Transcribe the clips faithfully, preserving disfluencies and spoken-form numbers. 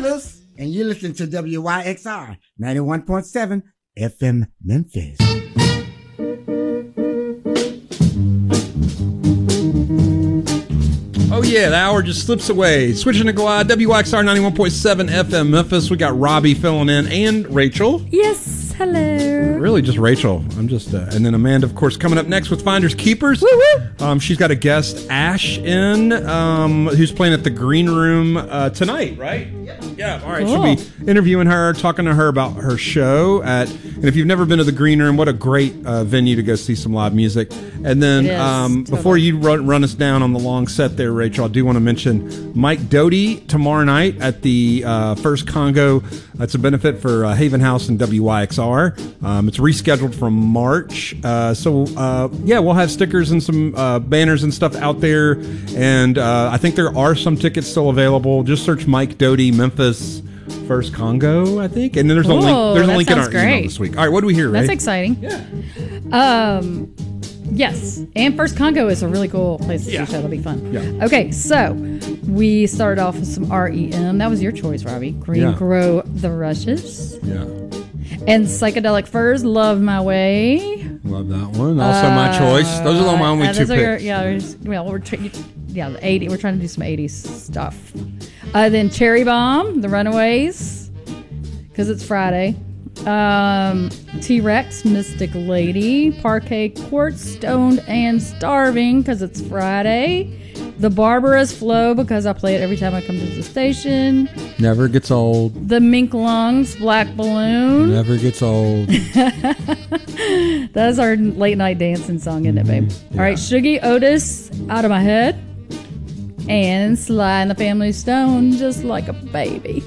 Angeles, and you're listening to W Y X R ninety-one point seven F M Memphis. Oh yeah, the hour just slips away. Switching to Glide, W Y X R ninety-one point seven F M Memphis. We got Robbie filling in and Rachel. Yes, hello. Really, just Rachel. I'm just, uh, and then Amanda, of course, coming up next with Finders Keepers. Woo woo. Um, she's got a guest, Ash, in, um, who's playing at the Green Room uh, tonight, right? Yeah. Yeah. All right. Cool. She'll be interviewing her, talking to her about her show at. And if you've never been to the Green Room, what a great uh, venue to go see some live music. And then It is, um, totally. before you run, run us down on the long set there, Rachel, I do want to mention Mike Doty tomorrow night at the uh, First Congo. It's a benefit for uh, Haven House and W Y X R. Um, it's rescheduled from March. Uh, so, uh, yeah, we'll have stickers and some uh, banners and stuff out there. And uh, I think there are some tickets still available. Just search Mike Doty, Memphis First Congo, I think. And then there's a link, Whoa, there's a that link in our sounds email great. this week. All right, what do we hear, Ray? That's exciting. Yeah. Um, yes, and First Congo is a really cool place to Yeah. see show. That'll be fun. Yeah. Okay, so we started off with some R E M. That was your choice, Robbie. Green Yeah. Grow the Rushes. Yeah. And Psychedelic Furs, Love My Way. Love that one. Also my choice. Those are the my only Uh, two those are your- picks. yeah, there's- well, we're tra- you- yeah, the eighty. We're trying to do some eighties stuff. Uh, then Cherry Bomb, The Runaways, because it's Friday. Um, T-Rex, Mystic Lady, Parquet Quartz, Stoned and Starving, because it's Friday. The Barbarous Flow, because I play it every time I come to the station. Never gets old. The Mink Lungs, Black Balloon. Never gets old. That's our late night dancing song, isn't it, babe? Yeah. All right, Shuggy Otis, Out of My Head. And Sly and the Family Stone, Just Like a Baby.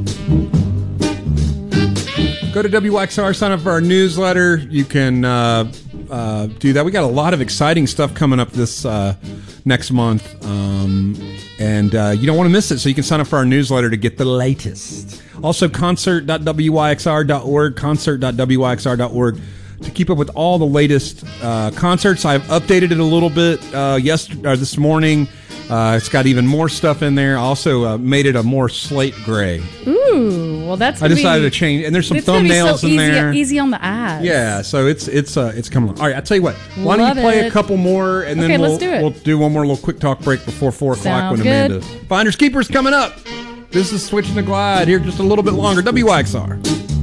Go to W X R, sign up for our newsletter. You can uh, uh, do that. We got a lot of exciting stuff coming up this uh, next month. Um, and uh, you don't want to miss it, so you can sign up for our newsletter to get the latest. Also, concert dot W Y X R dot org, concert dot W Y X R dot org. To keep up with all the latest uh, concerts. I've updated it a little bit uh, yesterday, uh, this morning. Uh, it's got even more stuff in there. I also uh, made it a more slate gray. Ooh, well, that's I gonna decided be, to change, and there's some it's gonna be thumbnails so in easy, there. Easy on the eyes. Yeah, so it's it's uh, it's coming along. All right, I tell you what. Why don't Love you play it. a couple more, and Okay, then we'll let's do it. we'll do one more little quick talk break before four o'clock Sounds when good. Amanda. Finders Keepers coming up. This is Switching to Glide here just a little bit longer. W Y X R.